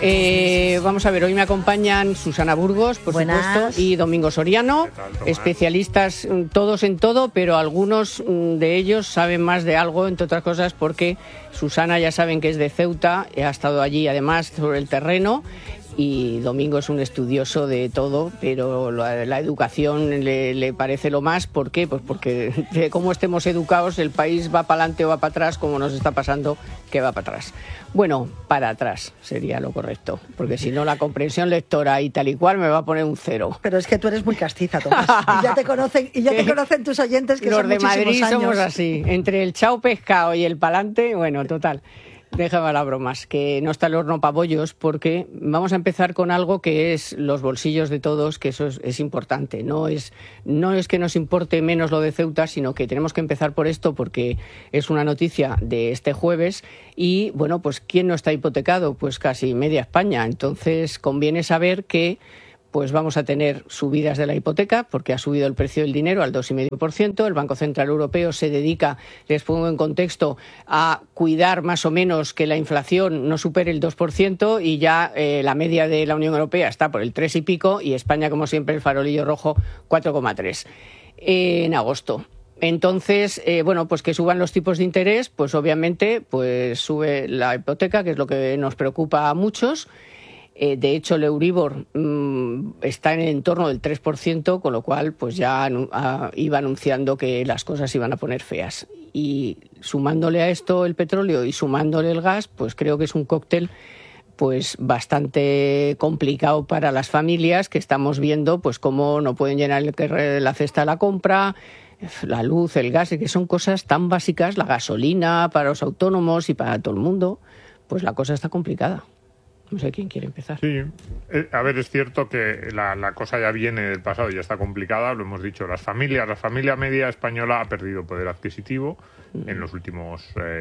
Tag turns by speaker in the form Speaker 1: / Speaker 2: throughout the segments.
Speaker 1: Vamos a ver, hoy me acompañan Susana Burgos, por supuesto, y Domingo Soriano, especialistas todos en todo, pero algunos de ellos saben más de algo, entre otras cosas, porque Susana ya saben que es de Ceuta, ha estado allí además sobre el terreno, y Domingo es un estudioso de todo, pero la educación le parece lo más. ¿Por qué? Pues porque de cómo estemos educados el país va para adelante o va para atrás, como nos está pasando que va para atrás. Bueno, para atrás sería lo correcto, porque si no la comprensión lectora y tal y cual me va a poner un 0.
Speaker 2: Pero es que tú eres muy castiza, Tomás, y ya te conocen tus oyentes, que son muchísimos años. Los de Madrid somos
Speaker 1: así, entre el chao pescado y el palante, bueno, total. Déjame las bromas, que no está el horno para bollos, porque vamos a empezar con algo que es los bolsillos de todos, que eso es importante. No es que nos importe menos lo de Ceuta, sino que tenemos que empezar por esto porque es una noticia de este jueves y, bueno, pues ¿quién no está hipotecado? Pues casi media España. Entonces conviene saber que pues vamos a tener subidas de la hipoteca porque ha subido el precio del dinero al 2,5%. El Banco Central Europeo se dedica, les pongo en contexto, a cuidar más o menos que la inflación no supere el 2% y ya la media de la Unión Europea está por el 3 y pico y España, como siempre, el farolillo rojo 4,3 en agosto. Entonces, bueno, pues que suban los tipos de interés, pues obviamente pues sube la hipoteca, que es lo que nos preocupa a muchos. De hecho, el Euribor está en el entorno del 3%, con lo cual pues ya iba anunciando que las cosas iban a poner feas. Y sumándole a esto el petróleo y sumándole el gas, pues creo que es un cóctel pues bastante complicado para las familias, que estamos viendo pues cómo no pueden llenar la cesta de la compra, la luz, el gas, y que son cosas tan básicas, la gasolina para los autónomos y para todo el mundo, pues la cosa está complicada. No sé quién quiere empezar.
Speaker 3: Sí, a ver, es cierto que la cosa ya viene del pasado, ya está complicada, lo hemos dicho, la familia media española ha perdido poder adquisitivo en los últimos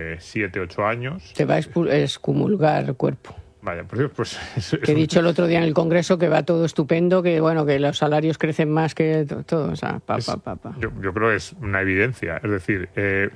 Speaker 3: 7-8 años.
Speaker 1: Te va a excomulgar cuerpo.
Speaker 3: Vaya, por Dios, pues...
Speaker 1: Que he dicho el otro día en el Congreso que va todo estupendo, que bueno, que los salarios crecen más que todo, o sea,
Speaker 3: Yo creo que es una evidencia, es decir...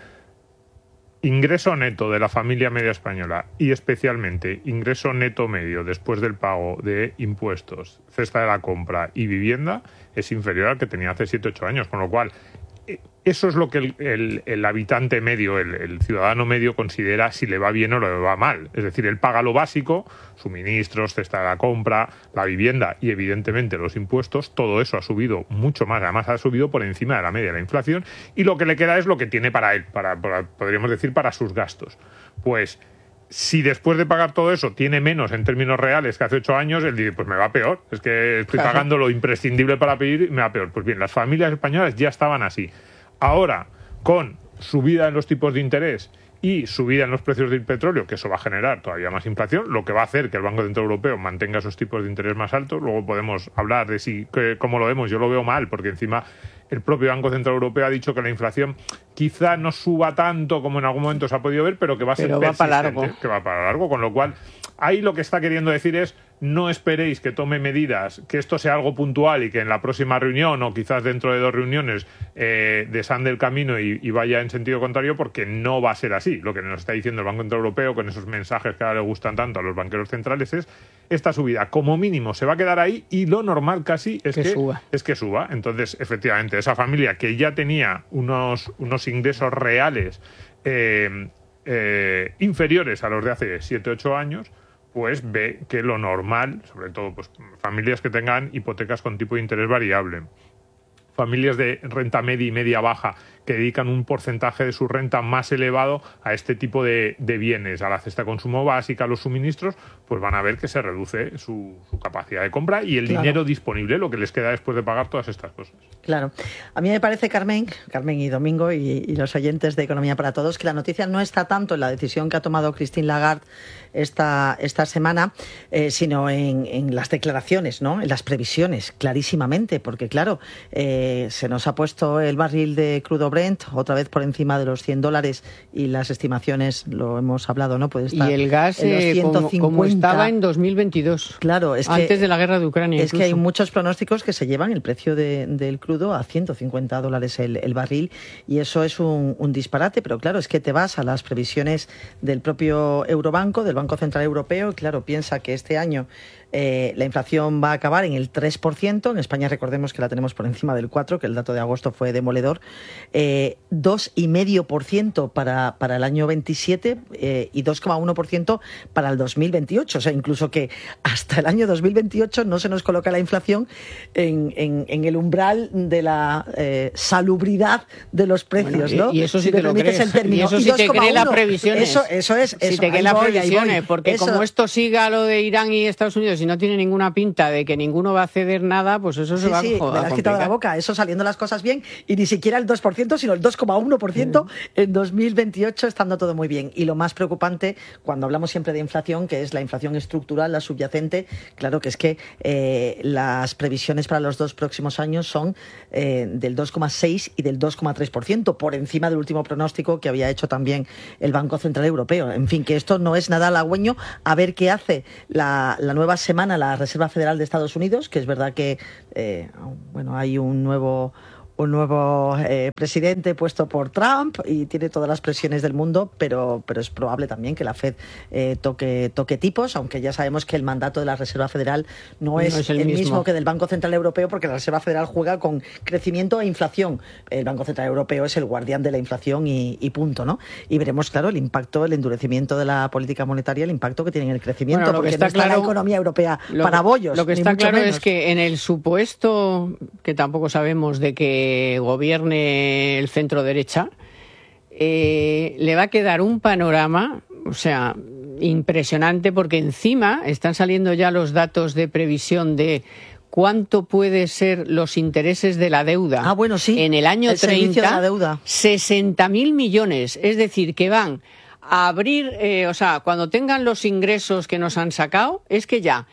Speaker 3: ingreso neto de la familia media española y especialmente ingreso neto medio después del pago de impuestos, cesta de la compra y vivienda es inferior al que tenía hace 7-8 años, con lo cual eso es lo que el habitante medio, el ciudadano medio considera si le va bien o le va mal. Es decir, él paga lo básico, suministros, cesta de la compra, la vivienda y evidentemente los impuestos, todo eso ha subido mucho más, además ha subido por encima de la media de la inflación y lo que le queda es lo que tiene para él, podríamos decir para sus gastos. Pues si después de pagar todo eso tiene menos en términos reales que hace 8 años, él dice, pues me va peor, es que estoy pagando lo imprescindible para vivir y me va peor. Pues bien, las familias españolas ya estaban así. Ahora, con subida en los tipos de interés y subida en los precios del petróleo, que eso va a generar todavía más inflación, lo que va a hacer que el Banco Central Europeo mantenga esos tipos de interés más altos. Luego podemos hablar de cómo lo vemos. Yo lo veo mal, porque encima el propio Banco Central Europeo ha dicho que la inflación quizá no suba tanto como en algún momento se ha podido ver, pero que va a ser persistente, que va para largo, con lo cual ahí lo que está queriendo decir es no esperéis que tome medidas, que esto sea algo puntual y que en la próxima reunión o quizás dentro de 2 reuniones desande el camino y vaya en sentido contrario, porque no va a ser así. Lo que nos está diciendo el Banco Central Europeo con esos mensajes que ahora le gustan tanto a los banqueros centrales es esta subida como mínimo se va a quedar ahí y lo normal casi es que suba. Entonces, efectivamente, esa familia que ya tenía unos ingresos reales inferiores a los de hace 7-8 años, pues ve que lo normal, sobre todo pues familias que tengan hipotecas con tipo de interés variable, familias de renta media y media baja que dedican un porcentaje de su renta más elevado a este tipo de bienes, a la cesta de consumo básica, a los suministros, pues van a ver que se reduce su capacidad de compra y el dinero disponible, lo que les queda después de pagar todas estas cosas.
Speaker 2: Claro. A mí me parece, Carmen y Domingo y los oyentes de Economía para Todos, que la noticia no está tanto en la decisión que ha tomado Christine Lagarde esta semana, sino en las declaraciones, ¿no? En las previsiones, clarísimamente, porque claro, se nos ha puesto el barril de crudo Brent, otra vez por encima de los $100 y las estimaciones, lo hemos hablado, ¿no? Puede estar
Speaker 1: y el gas
Speaker 2: en los 150.
Speaker 1: como estaba en 2022,
Speaker 2: claro, es
Speaker 1: antes de la guerra de Ucrania.
Speaker 2: Es incluso. Que hay muchos pronósticos que se llevan el precio del crudo a $150 el barril, y eso es un disparate, pero claro, es que te vas a las previsiones del propio Eurobanco, del Banco Central Europeo, y claro, piensa que este año la inflación va a acabar en el 3%. En España recordemos que la tenemos por encima del 4%, que el dato de agosto fue demoledor. 2,5% para el año 27 y 2,1% para el 2028. O sea, incluso que hasta el año 2028 no se nos coloca la inflación en el umbral de la salubridad de los precios,
Speaker 1: bueno,
Speaker 2: ¿no?
Speaker 1: Y eso sí te lo crees.
Speaker 2: El término.
Speaker 1: Y eso sí te cree las previsiones.
Speaker 2: Eso es.
Speaker 1: Si te cree las previsiones, porque
Speaker 2: eso.
Speaker 1: Como esto siga lo de Irán y Estados Unidos y no tiene ninguna pinta de que ninguno va a ceder nada, pues eso se va a complicar.
Speaker 2: Me lo has quitado de la boca. Eso saliendo las cosas bien, y ni siquiera el 2%, sino el 2,1% en 2028, estando todo muy bien. Y lo más preocupante, cuando hablamos siempre de inflación, que es la inflación estructural, la subyacente, claro que es que las previsiones para los 2 próximos años son del 2,6 y del 2,3%, por encima del último pronóstico que había hecho también el Banco Central Europeo. En fin, que esto no es nada halagüeño. A ver qué hace la nueva semana la Reserva Federal de Estados Unidos, que es verdad que hay un nuevo presidente puesto por Trump y tiene todas las presiones del mundo, pero es probable también que la Fed toque tipos, aunque ya sabemos que el mandato de la Reserva Federal no es el mismo que del Banco Central Europeo, porque la Reserva Federal juega con crecimiento e inflación. El Banco Central Europeo es el guardián de la inflación y punto, ¿no? Y veremos, claro, el impacto, el endurecimiento de la política monetaria, el impacto que tiene en el crecimiento, porque no está la economía europea para bollos.
Speaker 1: Lo que está claro
Speaker 2: menos.
Speaker 1: Es que en el supuesto, que tampoco sabemos, de que gobierne el centro derecha, le va a quedar un panorama, o sea, impresionante, porque encima están saliendo ya los datos de previsión de cuánto puede ser los intereses de la deuda en el año 30, 60.000 millones, es decir, que van a abrir, cuando tengan los ingresos que nos han sacado, es que ya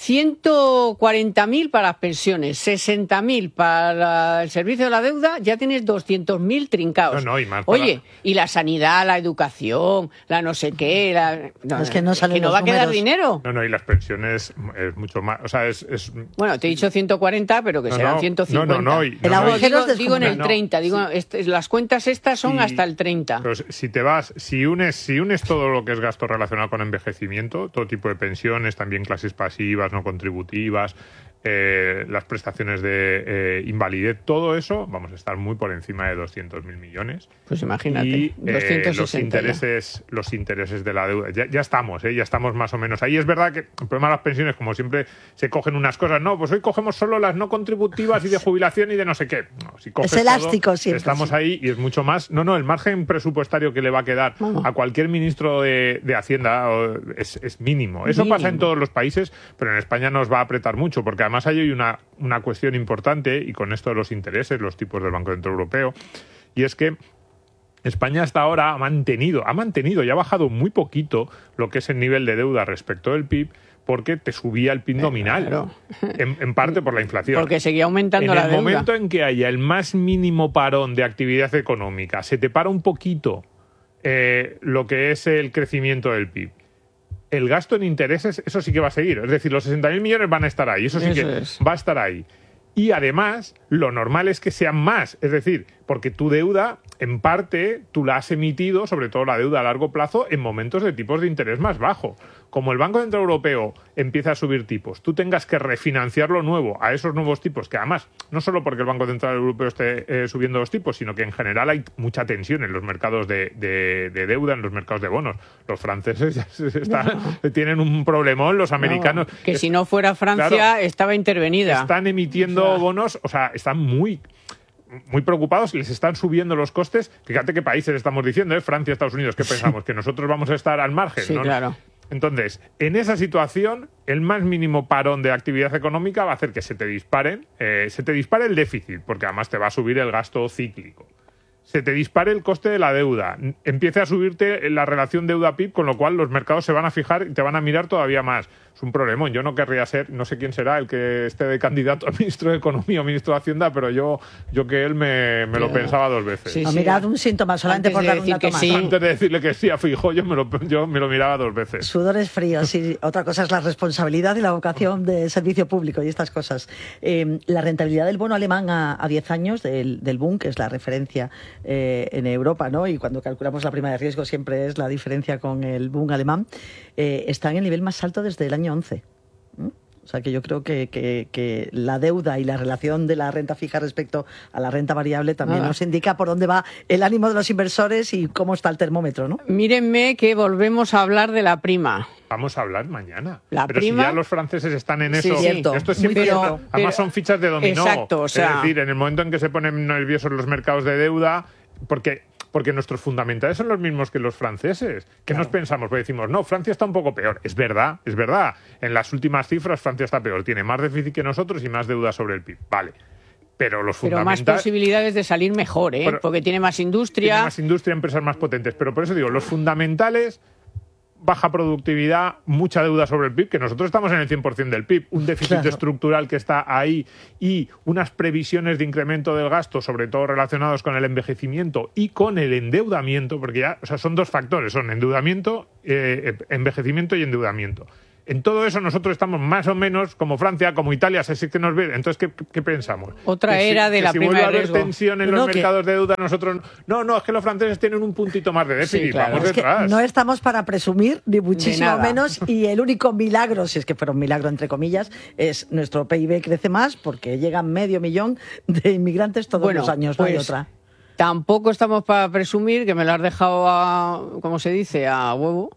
Speaker 1: 140.000 para las pensiones, 60.000 para el servicio de la deuda, ya tienes 200.000 trincados.
Speaker 3: Y más
Speaker 1: Oye, y la sanidad, la educación, la no sé qué,
Speaker 2: es que no
Speaker 1: va a quedar dinero.
Speaker 3: Y las pensiones es mucho más,
Speaker 1: Bueno, te he dicho 150, pero que serán 150.
Speaker 2: El agujero
Speaker 1: digo en el 30, las cuentas estas son hasta el 30.
Speaker 3: Pero si unes todo lo que es gasto relacionado con envejecimiento, todo tipo de pensiones, también clases pasivas, no contributivas, las prestaciones de invalidez, todo eso, vamos a estar muy por encima de 200.000 millones.
Speaker 1: Pues imagínate,
Speaker 3: y
Speaker 1: 260
Speaker 3: los intereses de la deuda. Ya estamos más o menos ahí. Es verdad que el problema de las pensiones, como siempre, se cogen unas cosas. No, pues hoy cogemos solo las no contributivas y de jubilación y de no sé qué. No, si coges
Speaker 2: es elástico
Speaker 3: todo,
Speaker 2: siempre.
Speaker 3: Estamos ahí y es mucho más. El margen presupuestario que le va a quedar a cualquier ministro de Hacienda es mínimo. Eso pasa en todos los países, pero en España nos va a apretar mucho, porque además hay una cuestión importante, y con esto de los intereses, los tipos del Banco Central Europeo, y es que España hasta ahora ha mantenido y ha bajado muy poquito lo que es el nivel de deuda respecto del PIB, porque te subía el PIB nominal,
Speaker 1: claro.
Speaker 3: en parte por la inflación.
Speaker 1: Porque seguía aumentando la deuda.
Speaker 3: En el momento en que haya el más mínimo parón de actividad económica, se te para un poquito lo que es el crecimiento del PIB. El gasto en intereses, eso sí que va a seguir. Es decir, los 60.000 millones van a estar ahí. Eso sí que va a estar ahí. Y además, lo normal es que sean más. Es decir, porque tu deuda, en parte, tú la has emitido, sobre todo la deuda a largo plazo, en momentos de tipos de interés más bajo. Como el Banco Central Europeo empieza a subir tipos, tú tengas que refinanciar lo nuevo a esos nuevos tipos, que además, no solo porque el Banco Central Europeo esté subiendo los tipos, sino que en general hay mucha tensión en los mercados de deuda, en los mercados de bonos. Los franceses tienen un problemón, los americanos...
Speaker 1: que si no fuera Francia, estaba intervenida.
Speaker 3: Están emitiendo bonos, están muy preocupados, les están subiendo los costes. Fíjate qué países estamos diciendo, Francia, Estados Unidos, ¿qué pensamos? ¿Que nosotros vamos a estar al margen?
Speaker 1: Sí,
Speaker 3: ¿no?
Speaker 1: Claro.
Speaker 3: Entonces, en esa situación, el más mínimo parón de actividad económica va a hacer que se te dispare el déficit, porque además te va a subir el gasto cíclico. se te dispare el coste de la deuda, empiece a subirte la relación deuda-PIB, con lo cual los mercados se van a fijar y te van a mirar todavía más. Es un problemón. Yo no querría ser, no sé quién será el que esté de candidato a ministro de Economía o ministro de Hacienda, pero yo que él me lo pensaba 2 veces.
Speaker 2: Sí, mirad un síntoma solamente por dar un dato más.
Speaker 3: Antes de decirle que sí a Feijóo, yo me lo miraba 2 veces.
Speaker 2: Sudores fríos, sí. Otra cosa es la responsabilidad y la vocación de servicio público y estas cosas. La rentabilidad del bono alemán a 10 años, del Bund, que es la referencia en Europa, ¿no? Y cuando calculamos la prima de riesgo siempre es la diferencia con el Bund alemán, está en el nivel más alto desde el año 11. O sea que yo creo que la deuda y la relación de la renta fija respecto a la renta variable también nos indica por dónde va el ánimo de los inversores y cómo está el termómetro, ¿no?
Speaker 1: Mírenme que volvemos a hablar de la prima.
Speaker 3: Vamos a hablar mañana.
Speaker 1: Pero
Speaker 3: prima, si ya los franceses están en eso,
Speaker 2: cierto,
Speaker 3: esto es siempre además son fichas de dominó.
Speaker 1: Exacto, o sea,
Speaker 3: es decir, en el momento en que se ponen nerviosos los mercados de deuda, porque nuestros fundamentales son los mismos que los franceses. ¿Qué nos pensamos? Pues decimos, no, Francia está un poco peor. Es verdad. En las últimas cifras Francia está peor. Tiene más déficit que nosotros y más deuda sobre el PIB. Vale. Pero los fundamentales...
Speaker 1: Pero más posibilidades de salir mejor, porque tiene más industria.
Speaker 3: Tiene más industria, empresas más potentes. Pero por eso digo, los fundamentales... baja productividad, mucha deuda sobre el PIB, que nosotros estamos en el 100% del PIB, un déficit estructural que está ahí y unas previsiones de incremento del gasto, sobre todo relacionados con el envejecimiento y con el endeudamiento, porque ya, o sea, son 2 factores, son endeudamiento, envejecimiento y endeudamiento. En todo eso nosotros estamos más o menos como Francia, como Italia, si es que nos ve. Entonces, ¿qué pensamos?
Speaker 1: Otra era de la prima de riesgo.
Speaker 3: Si vuelve a haber tensión en los mercados de deuda, nosotros... No, es que los franceses tienen un puntito más de déficit.
Speaker 1: Sí, claro.
Speaker 3: Vamos detrás.
Speaker 2: Que no estamos para presumir, ni muchísimo menos, y el único milagro, si es que fuera un milagro entre comillas, es nuestro PIB crece más porque llegan 500.000 de inmigrantes todos los años, no hay otra.
Speaker 1: Tampoco estamos para presumir, que me lo has dejado, como se dice, a huevo.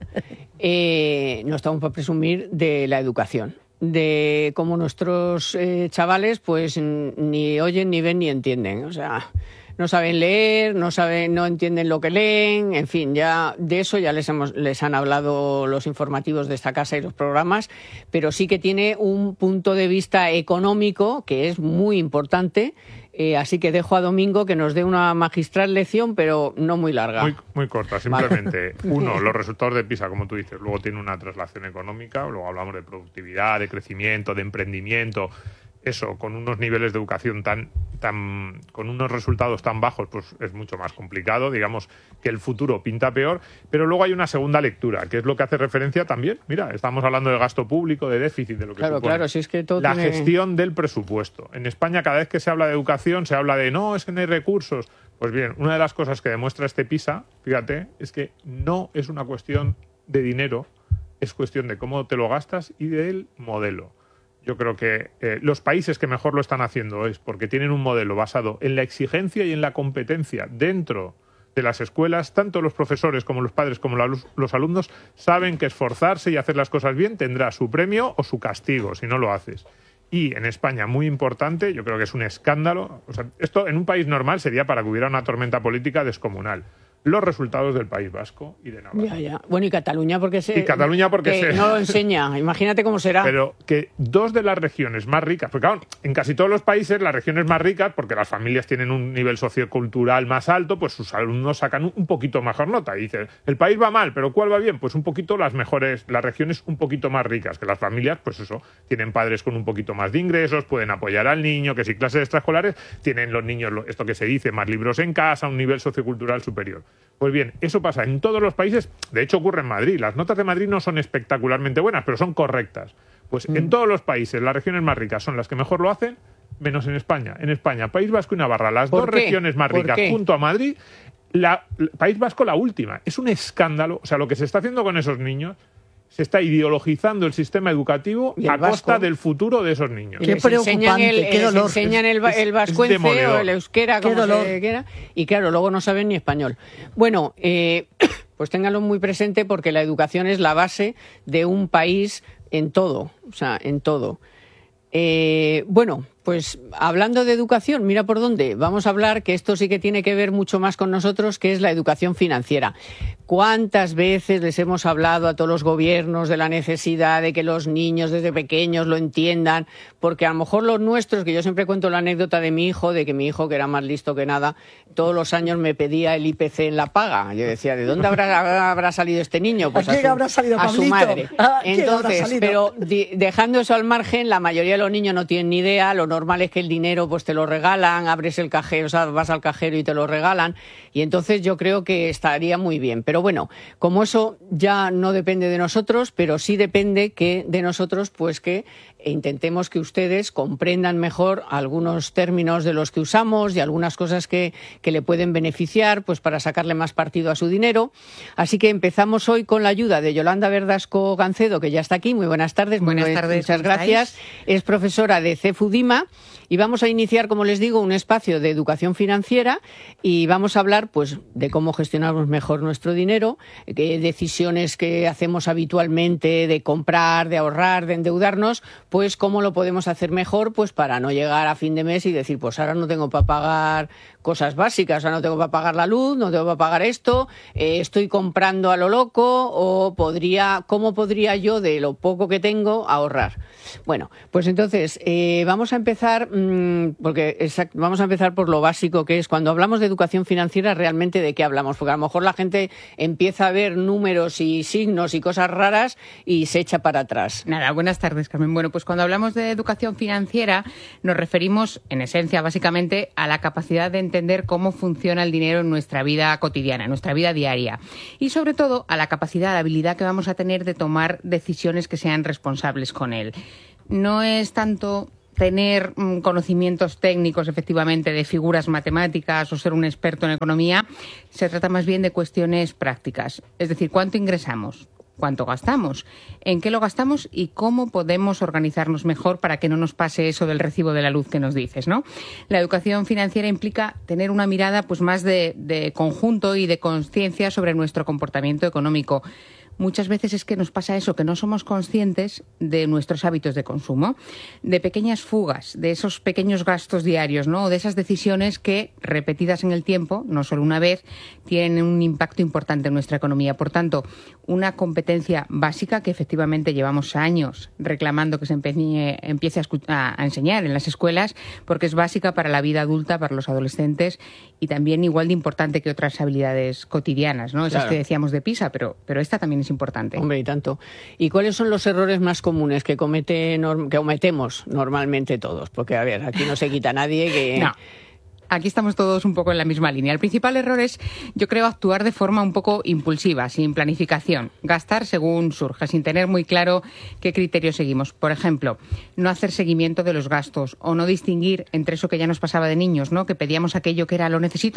Speaker 1: No estamos para presumir de la educación, de cómo nuestros chavales pues ni oyen, ni ven, ni entienden. O sea, no saben leer, no entienden lo que leen, en fin, ya de eso ya les han hablado los informativos de esta casa y los programas, pero sí que tiene un punto de vista económico que es muy importante. Así que dejo a Domingo que nos dé una magistral lección, pero no muy larga.
Speaker 3: Muy corta, simplemente. Uno, los resultados de PISA, como tú dices, luego tiene una traslación económica, luego hablamos de productividad, de crecimiento, de emprendimiento. Eso, con unos niveles de educación con unos resultados tan bajos, pues es mucho más complicado. Digamos que el futuro pinta peor, pero luego hay una segunda lectura, que es lo que hace referencia también. Mira, estamos hablando de gasto público, de déficit, de lo que supone.
Speaker 1: Claro, si es que todo
Speaker 3: la gestión del presupuesto. En España, cada vez que se habla de educación, se habla de no, es que no hay recursos. Pues bien, una de las cosas que demuestra este PISA, fíjate, es que no es una cuestión de dinero, es cuestión de cómo te lo gastas y del modelo. Yo creo que los países que mejor lo están haciendo es porque tienen un modelo basado en la exigencia y en la competencia dentro de las escuelas. Tanto los profesores como los padres como los alumnos saben que esforzarse y hacer las cosas bien tendrá su premio o su castigo si no lo haces. Y en España, muy importante, yo creo que es un escándalo. O sea, esto en un país normal sería para que hubiera una tormenta política descomunal. Los resultados del País Vasco y de Navarra.
Speaker 1: Ya. Bueno, y Cataluña porque no lo enseña. Imagínate cómo será.
Speaker 3: Pero que 2 de las regiones más ricas, porque claro, en casi todos los países las regiones más ricas, porque las familias tienen un nivel sociocultural más alto, pues sus alumnos sacan un poquito mejor nota. Y dicen, el país va mal, pero ¿cuál va bien? Pues un poquito las regiones un poquito más ricas, que las familias, pues eso, tienen padres con un poquito más de ingresos, pueden apoyar al niño, que si clases extraescolares, tienen los niños, esto que se dice, más libros en casa, un nivel sociocultural superior. Pues bien, eso pasa en todos los países, de hecho ocurre en Madrid. Las notas de Madrid no son espectacularmente buenas, pero son correctas. Pues en todos los países, las regiones más ricas son las que mejor lo hacen, menos en España. En España, País Vasco y Navarra, las 2 regiones más ricas junto a Madrid, País Vasco la última. Es un escándalo. O sea, lo que se está haciendo con esos niños, se está ideologizando el sistema educativo a costa del futuro de esos niños.
Speaker 2: Qué preocupante, qué dolor.
Speaker 1: Les enseñan el vascuence o el euskera, como se quiera, y claro, luego no saben ni español. Bueno, pues ténganlo muy presente porque la educación es la base de un país en todo, o sea, en todo. Bueno, Pues hablando de educación, mira por dónde. Vamos a hablar, que esto sí que tiene que ver mucho más con nosotros, que es la educación financiera. ¿Cuántas veces les hemos hablado a todos los gobiernos de la necesidad de que los niños desde pequeños lo entiendan? Porque a lo mejor los nuestros, que yo siempre cuento la anécdota de mi hijo, de que mi hijo, que era más listo que nada, todos los años me pedía el IPC en la paga. Yo decía, ¿de dónde habrá salido este niño? Pues
Speaker 2: ¿A quién habrá salido,
Speaker 1: a su madre. Entonces, pero dejando eso al margen, la mayoría de los niños no tienen ni idea. Lo normal es que el dinero pues te lo regalan, abres el cajero, o sea, vas al cajero y te lo regalan, y entonces yo creo que estaría muy bien. Pero bueno, como eso ya no depende de nosotros, pero sí depende de nosotros, pues que intentemos que ustedes comprendan mejor algunos términos de los que usamos y algunas cosas que le pueden beneficiar, pues para sacarle más partido a su dinero. Así que empezamos hoy con la ayuda de Yolanda Verdasco Gancedo, que ya está aquí. Muy buenas tardes.
Speaker 4: Buenas tardes.
Speaker 1: Muchas gracias. Es profesora de CEFUDIMA y vamos a iniciar, como les digo, un espacio de educación financiera y vamos a hablar pues de cómo gestionamos mejor nuestro dinero, qué decisiones que hacemos habitualmente de comprar, de ahorrar, de endeudarnos, pues cómo lo podemos hacer mejor, pues para no llegar a fin de mes y decir, pues ahora no tengo para pagar cosas básicas, o sea, no tengo para pagar la luz, no tengo para pagar esto, estoy comprando a lo loco, o ¿cómo podría yo, de lo poco que tengo, ahorrar? Bueno, pues entonces vamos a empezar vamos a empezar por lo básico, que es cuando hablamos de educación financiera, realmente de qué hablamos, porque a lo mejor la gente empieza a ver números y signos y cosas raras y se echa para atrás.
Speaker 4: Nada, buenas tardes, Carmen. Bueno, pues cuando hablamos de educación financiera nos referimos, en esencia, básicamente, a la capacidad de entender cómo funciona el dinero en nuestra vida cotidiana, en nuestra vida diaria, y sobre todo a la capacidad, la habilidad que vamos a tener de tomar decisiones que sean responsables con él. No es tanto tener conocimientos técnicos, efectivamente, de figuras matemáticas o ser un experto en economía. Se trata más bien de cuestiones prácticas. Es decir, ¿cuánto ingresamos? ¿Cuánto gastamos? ¿En qué lo gastamos? ¿Y cómo podemos organizarnos mejor para que no nos pase eso del recibo de la luz que nos dices, ¿no? La educación financiera implica tener una mirada pues más de conjunto y de conciencia sobre nuestro comportamiento económico. Muchas veces es que nos pasa eso, que no somos conscientes de nuestros hábitos de consumo, de pequeñas fugas, de esos pequeños gastos diarios, ¿no? O de esas decisiones que, repetidas en el tiempo, no solo una vez, tienen un impacto importante en nuestra economía. Por tanto, una competencia básica que efectivamente llevamos años reclamando que se empiece a enseñar en las escuelas, porque es básica para la vida adulta, para los adolescentes, y también igual de importante que otras habilidades cotidianas, ¿no? Esas
Speaker 1: Claro.
Speaker 4: que decíamos de PISA, pero esta también es importante.
Speaker 1: Hombre, y tanto. ¿Y cuáles son los errores más comunes que cometemos normalmente todos? Porque, a ver, aquí no se quita nadie que...
Speaker 4: No. Aquí estamos todos un poco en la misma línea. El principal error es, yo creo, actuar de forma un poco impulsiva, sin planificación. Gastar según surja, sin tener muy claro qué criterios seguimos. Por ejemplo, no hacer seguimiento de los gastos o no distinguir entre eso que ya nos pasaba de niños, ¿no? Que pedíamos aquello que era lo necesito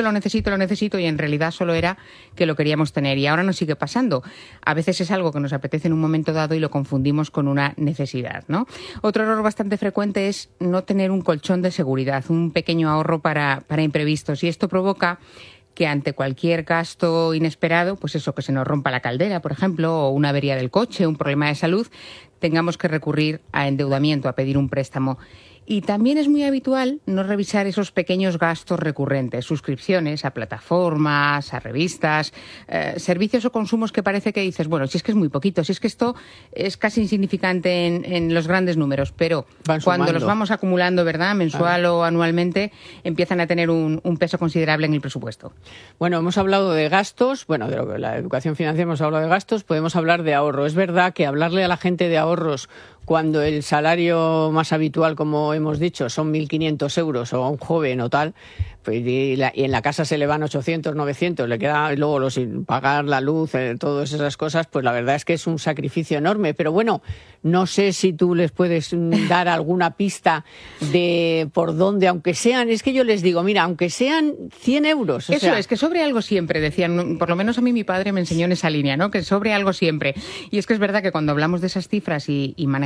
Speaker 4: y en realidad solo era que lo queríamos tener. Y ahora nos sigue pasando. A veces es algo que nos apetece en un momento dado y lo confundimos con una necesidad, ¿no? Otro error bastante frecuente es no tener un colchón de seguridad, un pequeño ahorro para imprevistos, y esto provoca que ante cualquier gasto inesperado, pues eso, que se nos rompa la caldera, por ejemplo, o una avería del coche, un problema de salud, tengamos que recurrir a endeudamiento, a pedir un préstamo. Y también es muy habitual no revisar esos pequeños gastos recurrentes, suscripciones a plataformas, a revistas, servicios o consumos que parece que dices, bueno, si es que es muy poquito, si es que esto es casi insignificante en los grandes números, pero cuando los vamos acumulando, ¿verdad?, mensual o anualmente, empiezan a tener un peso considerable en el presupuesto.
Speaker 1: Bueno, hemos hablado de gastos, bueno, de lo que la educación financiera hemos hablado de gastos, podemos hablar de ahorro. Es verdad que hablarle a la gente de ahorros cuando el salario más habitual, como hemos dicho, son 1.500 euros o a un joven o tal, pues, y en la casa se le van 800, 900, le queda luego sin pagar la luz, todas esas cosas, pues la verdad es que es un sacrificio enorme. Pero bueno, no sé si tú les puedes dar alguna pista de por dónde, aunque sean, es que yo les digo, mira, aunque sean 100 euros.
Speaker 4: Eso es, que sobre algo siempre, decían, por lo menos a mí mi padre me enseñó en esa línea, ¿no? Que sobre algo siempre. Y es que es verdad que cuando hablamos de esas cifras y manejamos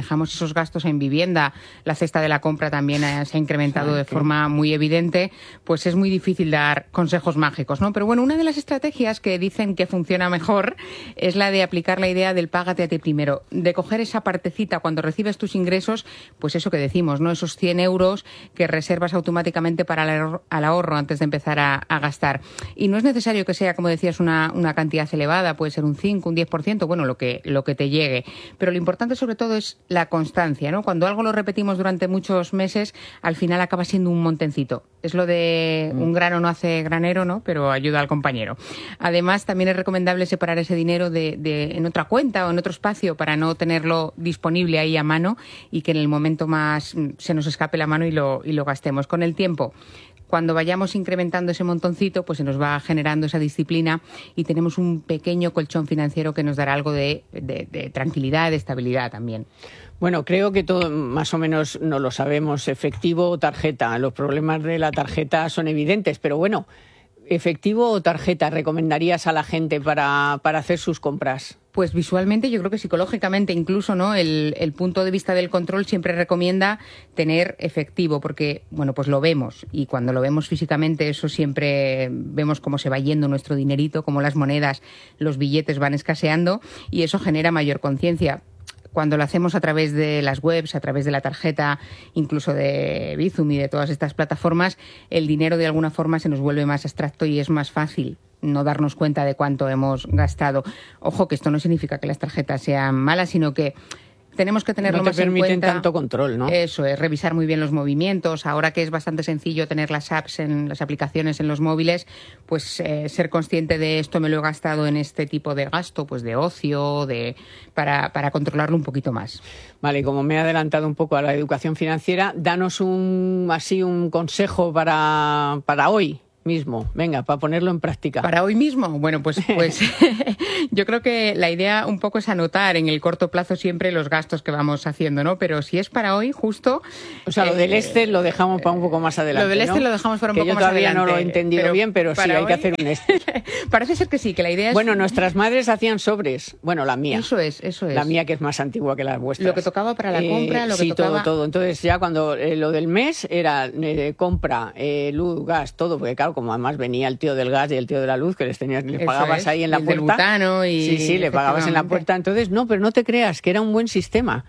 Speaker 4: fijamos esos gastos en vivienda, la cesta de la compra también se ha incrementado de forma muy evidente, pues es muy difícil dar consejos mágicos, ¿no? Pero bueno, una de las estrategias que dicen que funciona mejor es la de aplicar la idea del págate a ti primero, de coger esa partecita cuando recibes tus ingresos, pues eso que decimos, ¿no? Esos 100 euros que reservas automáticamente para el ahorro antes de empezar a gastar. Y no es necesario que sea, como decías, una cantidad elevada, puede ser un 5, un 10%, bueno, lo que te llegue. Pero lo importante sobre todo es la constancia, ¿no? Cuando algo lo repetimos durante muchos meses, al final acaba siendo un montoncito. Es lo de un grano no hace granero, ¿no? Pero ayuda al compañero. Además, también es recomendable separar ese dinero en otra cuenta o en otro espacio para no tenerlo disponible ahí a mano y que en el momento más se nos escape la mano y lo gastemos. Con el tiempo, cuando vayamos incrementando ese montoncito, pues se nos va generando esa disciplina y tenemos un pequeño colchón financiero que nos dará algo de tranquilidad, de estabilidad también.
Speaker 1: Bueno, creo que todo más o menos no lo sabemos, efectivo o tarjeta. Los problemas de la tarjeta son evidentes, pero bueno, ¿efectivo o tarjeta recomendarías a la gente para hacer sus compras?
Speaker 4: Pues visualmente, yo creo que psicológicamente incluso, ¿no? El punto de vista del control siempre recomienda tener efectivo, porque, bueno, pues lo vemos, y cuando lo vemos físicamente, eso siempre vemos cómo se va yendo nuestro dinerito, cómo las monedas, los billetes van escaseando, y eso genera mayor conciencia. Cuando lo hacemos a través de las webs, a través de la tarjeta, incluso de Bizum y de todas estas plataformas, el dinero de alguna forma se nos vuelve más abstracto y es más fácil no darnos cuenta de cuánto hemos gastado. Ojo, que esto no significa que las tarjetas sean malas, sino que tenemos que tenerlo más en cuenta.
Speaker 1: No te permiten tanto control, ¿no?
Speaker 4: Eso es, revisar muy bien los movimientos. Ahora que es bastante sencillo tener las apps, las aplicaciones en los móviles, pues ser consciente de esto me lo he gastado en este tipo de gasto, pues de ocio, para controlarlo un poquito más.
Speaker 1: Vale, como me he adelantado un poco a la educación financiera, danos un consejo para hoy mismo, venga, para ponerlo en práctica.
Speaker 4: ¿Para hoy mismo? Bueno, pues yo creo que la idea un poco es anotar en el corto plazo siempre los gastos que vamos haciendo, ¿no? Pero si es para hoy, justo...
Speaker 1: O sea, lo del Excel lo dejamos para un poco más adelante,
Speaker 4: Lo del Excel, ¿no? Lo dejamos para un poco más adelante.
Speaker 1: Que yo todavía no lo he entendido bien, pero sí, hay que hacer un Excel.
Speaker 4: Parece ser que sí, que la idea es...
Speaker 1: Bueno, nuestras madres hacían sobres. Bueno, la mía.
Speaker 4: Eso es.
Speaker 1: La mía, que es más antigua que las vuestras.
Speaker 4: Lo que tocaba para la compra, lo que tocaba...
Speaker 1: Sí, todo. Entonces, ya cuando lo del mes era compra, luz, gas, todo, porque claro, como además venía el tío del gas y el tío de la luz, que les pagabas ahí en la puerta.
Speaker 4: El butano y...
Speaker 1: Sí, le pagabas en la puerta. Entonces, no, pero no te creas, que era un buen sistema.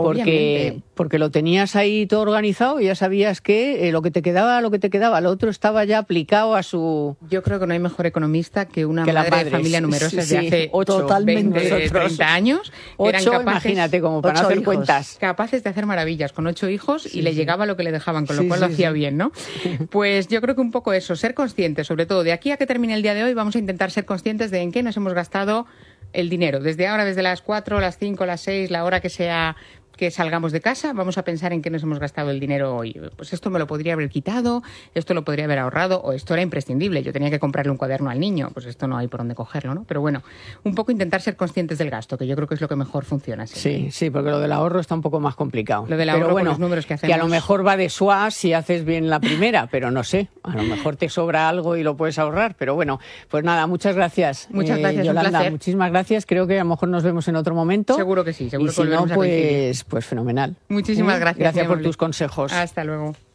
Speaker 1: Porque lo tenías ahí todo organizado y ya sabías que lo que te quedaba, lo otro estaba ya aplicado a su...
Speaker 4: Yo creo que no hay mejor economista que una madre de familia numerosa de hace
Speaker 1: 8, 20,
Speaker 4: 30 años.
Speaker 1: 8, imagínate, como para no hacer cuentas.
Speaker 4: Capaces de hacer maravillas con 8 hijos y le llegaba lo que le dejaban, con lo cual lo hacía bien, ¿no? Pues yo creo que un poco eso, ser conscientes, sobre todo de aquí a que termine el día de hoy, vamos a intentar ser conscientes de en qué nos hemos gastado el dinero. Desde ahora, desde las 4, las 5, las 6, la hora que sea que salgamos de casa, vamos a pensar en qué nos hemos gastado el dinero hoy. Pues esto me lo podría haber quitado, esto lo podría haber ahorrado, o esto era imprescindible, yo tenía que comprarle un cuaderno al niño, pues esto no hay por dónde cogerlo, ¿no? Pero bueno, un poco intentar ser conscientes del gasto, que yo creo que es lo que mejor funciona siempre.
Speaker 1: Sí, porque lo del ahorro está un poco más complicado.
Speaker 4: Lo del ahorro,
Speaker 1: pero bueno,
Speaker 4: con los números que hacemos...
Speaker 1: que a lo mejor va de suá si haces bien la primera, pero no sé, a lo mejor te sobra algo y lo puedes ahorrar, pero bueno, pues nada, muchas gracias.
Speaker 4: Muchas gracias,
Speaker 1: Yolanda,
Speaker 4: un placer.
Speaker 1: Muchísimas gracias, creo que a lo mejor nos vemos en otro momento.
Speaker 4: Seguro que sí, seguro
Speaker 1: y si
Speaker 4: que
Speaker 1: no, pues fenomenal.
Speaker 4: Muchísimas gracias.
Speaker 1: Gracias por tus consejos.
Speaker 4: Hasta luego.